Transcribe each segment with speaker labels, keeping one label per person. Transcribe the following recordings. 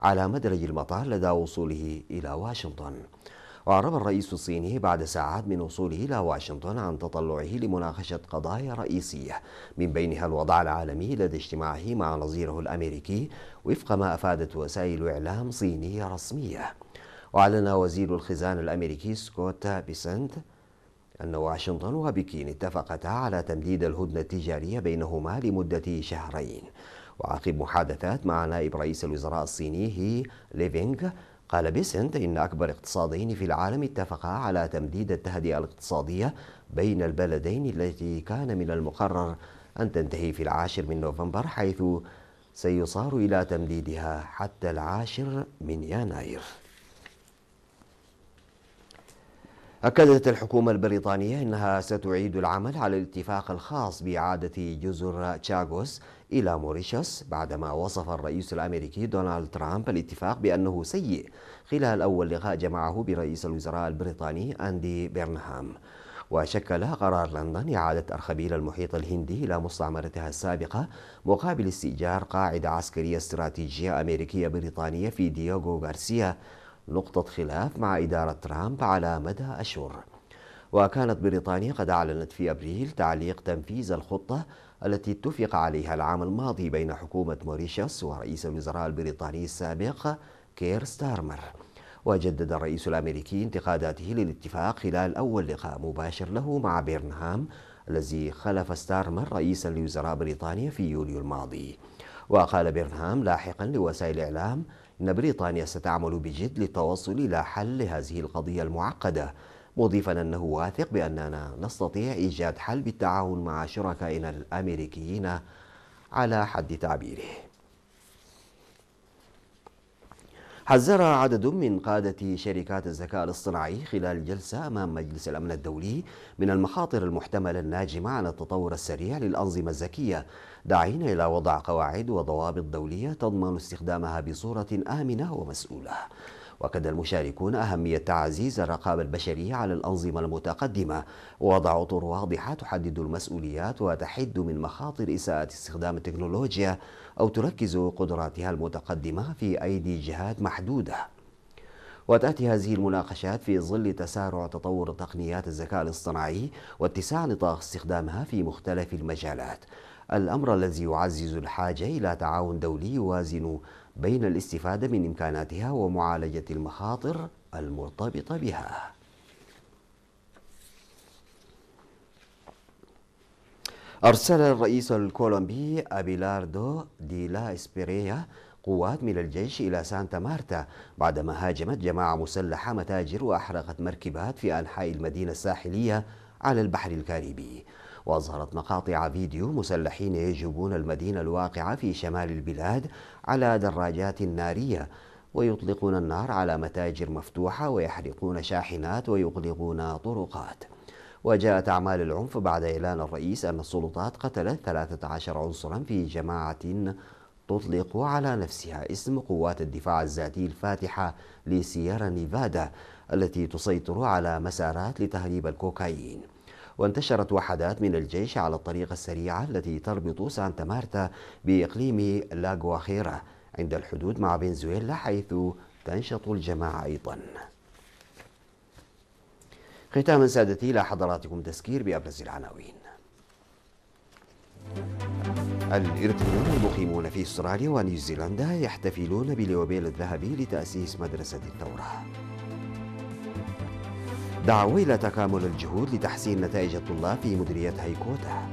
Speaker 1: على مدرج المطار لدى وصوله إلى واشنطن. وأعرب الرئيس الصيني بعد ساعات من وصوله إلى واشنطن عن تطلعه لمناقشة قضايا رئيسية من بينها الوضع العالمي لدى اجتماعه مع نظيره الأمريكي وفق ما أفادت وسائل إعلام صينية رسمية. وأعلن وزير الخزانة الأمريكي سكوت بيسنت أن واشنطن وبكين اتفقتا على تمديد الهدنة التجارية بينهما لمدة شهرين. وعقب محادثات مع نائب رئيس الوزراء الصيني هي ليفينغ، قال بيسنت إن أكبر اقتصادين في العالم اتفقا على تمديد التهدئة الاقتصادية بين البلدين التي كان من المقرر أن تنتهي في 10 من نوفمبر، حيث سيصار إلى تمديدها حتى 10 من يناير. أكدت الحكومة البريطانية أنها ستعيد العمل على الاتفاق الخاص بإعادة جزر تشاغوس إلى موريشيوس بعدما وصف الرئيس الأمريكي دونالد ترامب الاتفاق بأنه سيء خلال أول لقاء جمعه برئيس الوزراء البريطاني أندي بيرنهام. وشكل قرار لندن إعادة أرخبيل المحيط الهندي إلى مستعمرتها السابقة مقابل استئجار قاعدة عسكرية استراتيجية أمريكية بريطانية في دييغو غارسيا نقطة خلاف مع إدارة ترامب على مدى أشهر. وكانت بريطانيا قد أعلنت في أبريل تعليق تنفيذ الخطة التي اتفق عليها العام الماضي بين حكومة موريشيوس ورئيس الوزراء البريطاني السابق كير ستارمر. وجدد الرئيس الأمريكي انتقاداته للاتفاق خلال أول لقاء مباشر له مع بيرنهام الذي خلف ستارمر رئيسا لوزراء بريطانيا في يوليو الماضي. وقال بيرنهام لاحقا لوسائل الإعلام إن بريطانيا ستعمل بجد للتوصل إلى حل لهذه القضية المعقدة، مضيفا أنه واثق بأننا نستطيع إيجاد حل بالتعاون مع شركائنا الأمريكيين على حد تعبيره. حذر عدد من قادة شركات الذكاء الاصطناعي خلال جلسة أمام مجلس الأمن الدولي من المخاطر المحتملة الناجمة عن التطور السريع للأنظمة الذكية، داعين إلى وضع قواعد وضوابط دولية تضمن استخدامها بصورة آمنة ومسؤولة. وأكد المشاركون أهمية تعزيز الرقابة البشرية على الأنظمة المتقدمة ووضع أطر واضحة تحدد المسؤوليات وتحد من مخاطر إساءة استخدام التكنولوجيا أو تركز قدراتها المتقدمة في أيدي جهات محدودة. وتأتي هذه المناقشات في ظل تسارع تطور تقنيات الذكاء الاصطناعي واتساع نطاق استخدامها في مختلف المجالات، الأمر الذي يعزز الحاجة إلى تعاون دولي يوازن بين الاستفادة من إمكاناتها ومعالجة المخاطر المرتبطة بها. أرسل الرئيس الكولومبي أبيلاردو دي لا إسبريا قوات من الجيش إلى سانتا مارتا بعدما هاجمت جماعة مسلحة متاجر وأحرقت مركبات في أنحاء المدينة الساحلية على البحر الكاريبي. وأظهرت مقاطع فيديو مسلحين يجوبون المدينة الواقعة في شمال البلاد على دراجات نارية ويطلقون النار على متاجر مفتوحة ويحرقون شاحنات ويغلقون طرقات. وجاءت أعمال العنف بعد إعلان الرئيس أن السلطات قتلت 13 عنصرا في جماعة تطلق على نفسها اسم قوات الدفاع الذاتي الفاتحة لسيارا نيفادا التي تسيطر على مسارات لتهريب الكوكايين. وانتشرت وحدات من الجيش على الطريق السريعة التي تربط سانتا مارتا بإقليم لاغواخيرا عند الحدود مع فنزويلا، حيث تنشط الجماعة أيضا. ختاما سادتي، إلى حضراتكم تذكير بأبرز العناوين. الإيرتريون المقيمون في أستراليا ونيوزيلندا يحتفلون باليوبيل الذهبي لتأسيس مدرسة الثورة. دعوة إلى تكامل الجهود لتحسين نتائج الطلاب في مديرية هيكوتا.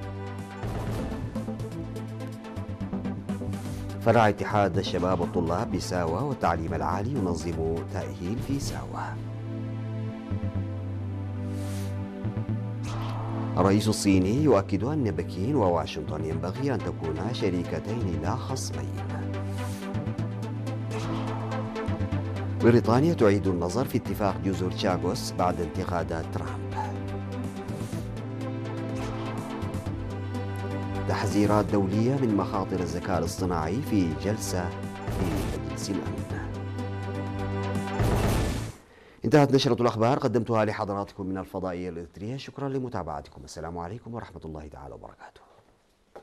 Speaker 1: فرع اتحاد الشباب والطلاب بساوة والتعليم العالي ينظم تأهيل في ساوة. الرئيس الصيني يؤكد أن بكين وواشنطن ينبغي أن تكونا شريكتين لا خصمين. بريطانيا تعيد النظر في اتفاق جزر تشاغوس بعد انتقادات ترامب. تحذيرات دولية من مخاطر الذكاء الاصطناعي في جلسة في مجلس الأمن. انتهت نشرة الأخبار قدمتها لحضراتكم من الفضائية الإريترية. شكرا لمتابعتكم. السلام عليكم ورحمة الله تعالى وبركاته.